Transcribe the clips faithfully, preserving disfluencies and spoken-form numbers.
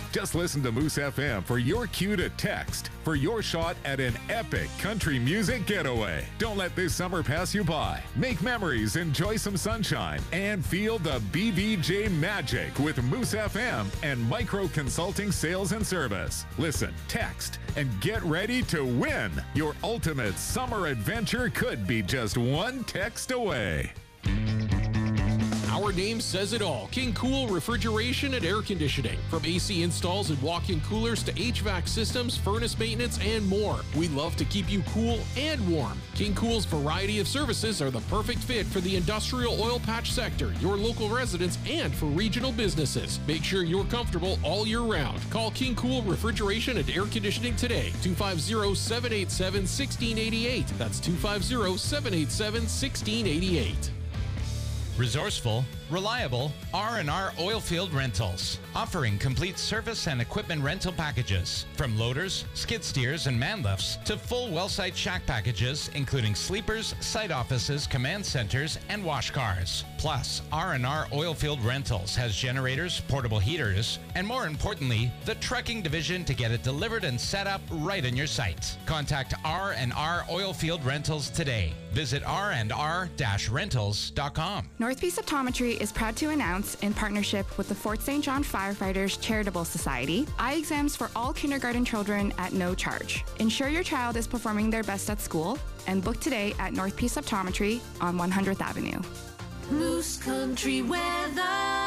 Just listen to Moose F M for your cue to text for your shot at an epic country music getaway. Don't let this summer pass you by. Make memories, enjoy some sunshine, and feel the B V J magic with Moose F M and Micro Consulting Sales and Service. Listen, text, and get ready to win. Your ultimate summer adventure could be just one text away. Our name says it all. King Cool Refrigeration and Air Conditioning. From A C installs and walk-in coolers to H V A C systems, furnace maintenance, and more. We love to keep you cool and warm. King Cool's variety of services are the perfect fit for the industrial oil patch sector, your local residents, and for regional businesses. Make sure you're comfortable all year round. Call King Cool Refrigeration and Air Conditioning today. two five zero, seven eight seven, one six eight eight. That's two five zero, seven eight seven, one six eight eight. Resourceful, reliable R and R Oilfield Rentals, offering complete service and equipment rental packages, from loaders, skid steers, and man lifts to full well site shack packages, including sleepers, site offices, command centers, and wash cars. Plus, R and R Oilfield Rentals has generators, portable heaters, and more importantly, the trucking division to get it delivered and set up right on your site. Contact R and R Oilfield Rentals today. Visit r and r dash rentals dot com. North Peace Optometry is proud to announce, in partnership with the Fort Saint John Firefighters Charitable Society, eye exams for all kindergarten children at no charge. Ensure your child is performing their best at school and book today at North Peace Optometry on one hundredth Avenue. Moose Country weather.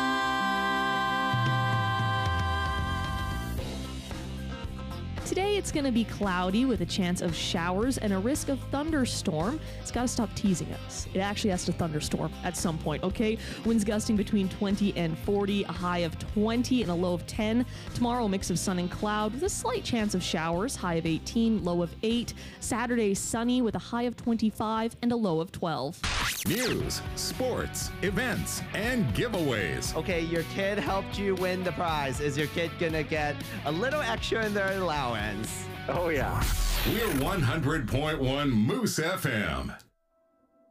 Today it's going to be cloudy with a chance of showers and a risk of thunderstorm. It's got to stop teasing us. It actually has to thunderstorm at some point, okay? Winds gusting between twenty and forty, a high of twenty and a low of ten. Tomorrow, a mix of sun and cloud with a slight chance of showers, high of eighteen, low of eight. Saturday, sunny with a high of twenty-five and a low of twelve. News, sports, events, and giveaways. Okay, your kid helped you win the prize. Is your kid gonna get a little extra in their allowance? Oh, yeah. We're one hundred point one Moose F M.